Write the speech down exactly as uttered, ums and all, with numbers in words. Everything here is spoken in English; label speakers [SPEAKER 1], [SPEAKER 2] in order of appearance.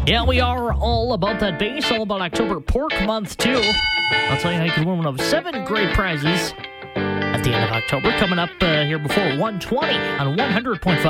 [SPEAKER 1] Yeah, we are all about that base, all about October Pork Month, too. I'll tell you how you can win one of seven great prizes at the end of October, coming up uh, here before one twenty on one hundred point five